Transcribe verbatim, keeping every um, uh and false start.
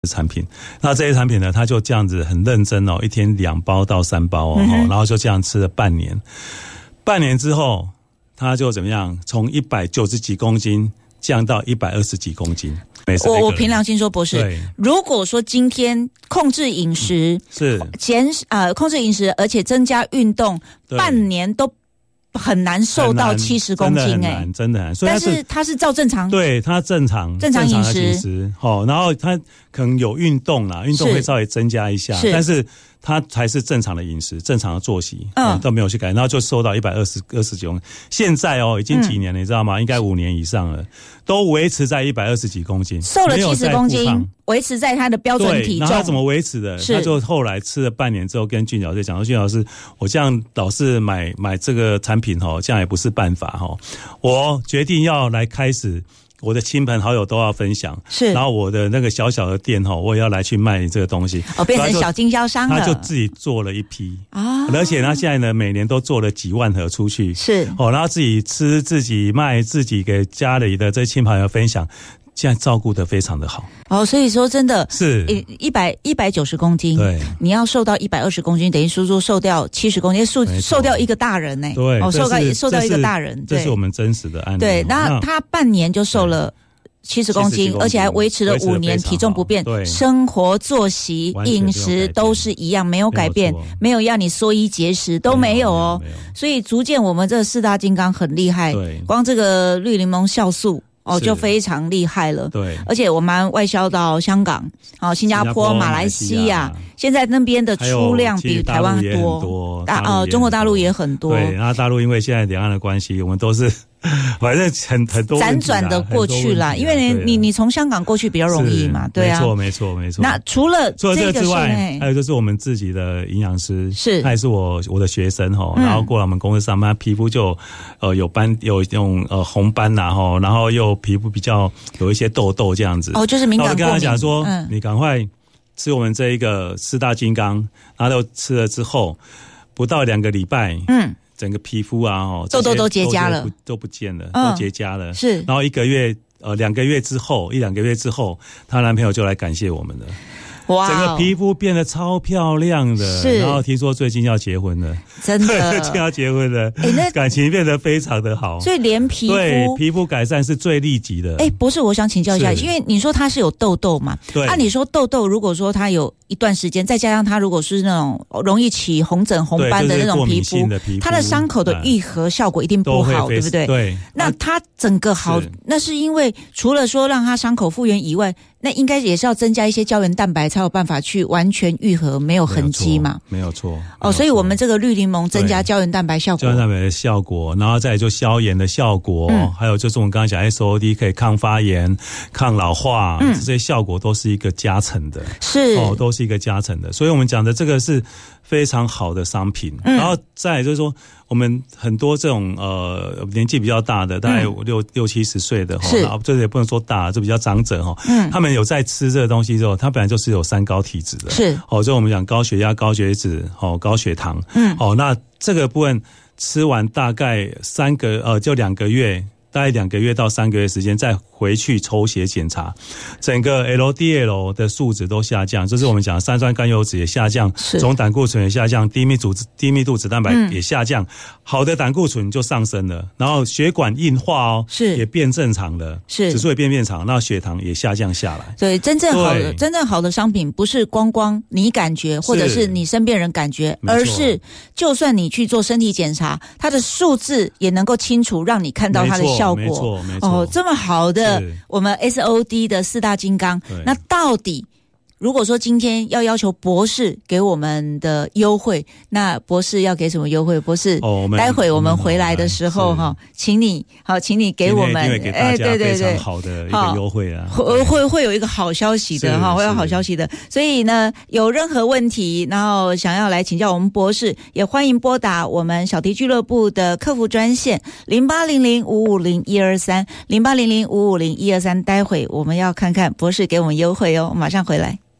产品。那这些产品呢，他就这样子很认真哦，一天两包到三包哦，嗯、然后就这样吃了半年。半年之后，他就怎么样？从一百九十几公斤降到一百二十几公斤。 我我凭良心说，博士，如果说今天控制饮食、嗯、是减呃控制饮食，而且增加运动，半年都很难瘦到七十公斤哎、欸， 真的很难。所以但是他是照正常， 对他正常正常饮食， 食哦，然后他可能有运动啦，运动会稍微增加一下，是但是他还是正常的饮食、正常的作息，嗯，都没有去改，然后就瘦到一百二十二十几公斤。现在哦，已经几年了，嗯、你知道吗？应该五年以上了，都维持在一百二十几公斤， 瘦了七十公斤，维持在他的标准体重。 那他怎么维持的？他就后来吃了半年之后，跟俊老师讲说：“俊老师，我这样老是买买这个产品哦，这样也不是办法哦。我决定要来开始。”我的亲朋好友都要分享，是，然后我的那个小小的店哈，我也要来去卖这个东西， 哦，变成小经销商了。 他就自己做了一批啊，而且他现在呢，每年都做了几万盒出去，是哦，然后自己吃、自己卖、自己给家里的这亲朋好友分享。现在照顾得非常的好哦，所以说真的是一百一百九十公斤，对，你要瘦到一百二十公斤，等于说说瘦掉七十公斤，瘦瘦掉一个大人呢、欸， 对， 哦，瘦掉瘦掉一个大人， 这是我们真实的案例。 对，那他半年就瘦了七十公斤，而且还维持了五年，体重不变，生活作息、饮食都是一样，没有改变，没有要你缩衣节食都没有哦，所以逐渐我们这四大金刚很厉害，光这个绿柠檬酵素。哦，就非常厉害了。对，而且我们外销到香港、哦、新加坡、马来西亚，现在那边的出量比台湾多。大呃，中国大陆也很多。 对，然后大陆因为现在两岸的关系，我们都是反正很很多辗转的过去啦，因为你你你从香港过去比较容易嘛，对啊， 没错没错没错。 那除了除了这个之外，还有就是我们自己的营养师， 是， 他也是我我的学生哈，然后过来我们公司上班，皮肤就呃有斑有那种呃红斑呐哈，然后又皮肤比较有一些痘痘这样子。 哦，就是敏感过敏。 我跟他讲说，嗯、你赶快吃我们这一个四大金刚，然后吃了之后，不到两个礼拜，嗯。整个皮肤啊，哦， 痘痘都结痂了， 都不见了，嗯、都结痂了。是，然后一个月，呃，两个月之后，一两个月之后，她男朋友就来感谢我们了。哇，整个皮肤变得超漂亮的，是。然后听说最近要结婚了， 真的， 最近要结婚了，哎、欸，那感情变得非常的好。 所以连皮肤对皮肤改善是最立即的。 哎、欸，博士，我想请教一下，因为你说他是有痘痘嘛？对。按理说痘痘，如果说他有一段时间，再加上他如果是那种容易起红疹、红斑的那种皮肤，他的伤口的愈合效果一定不好，对不对？对。那他整个好，那是因为除了说让他伤口复原以外，那应该也是要增加一些胶原蛋白，才有办法去完全愈合，没有痕迹嘛？ 没有错。 哦，所以我们这个绿柠檬增加胶原蛋白效果， 胶原蛋白的效果，然后再来就消炎的效果，嗯、还有就是我们刚刚讲 S O D 可以抗发炎、抗老化，嗯、这些效果都是一个加成的，是哦，都是一个加成的。所以我们讲的这个是非常好的商品，嗯、然后再来就是说。我们很多这种呃年纪比较大的，大概六、嗯、六七十岁的哈，然后这也不能说大，就比较长者哈，嗯，他们有在吃这个东西之后，他本来就是有三高体质的，是哦，就我们讲高血压、高血脂、哦高血糖，嗯，哦，那这个部分吃完大概三个呃就两个月，大概两个月到三个月时间再回去抽血检查，整个 L D L 的数值都下降，就是我们讲的三酸甘油酯也下降，总胆固醇也下降，低密度低密度脂蛋白也下降，嗯、好的胆固醇就上升了，然后血管硬化哦，是也变正常了，是指数也变变长，那血糖也下降下来。 对，真正好的真正好的商品不是光光你感觉或者是你身边人感觉，而是就算你去做身体检查，它的数字也能够清楚让你看到它的效果。没错，没错。哦，这么好的。我们 S O D 的四大金刚，那到底如果说今天要要求博士给我们的优惠，那博士要给什么优惠？博士，哦、待会我们回来的时候哈，请你好，请你给我们哎，对对对，非常好的一个优惠啊， 会会会有一个好消息的哈，会有好消息的。所以呢，有任何问题，然后想要来请教我们博士，也欢迎拨打我们小迪俱乐部的客服专线零八零零五五零一二三零八零零五五零一二三。待会我们要看看博士给我们优惠哦，马上回来。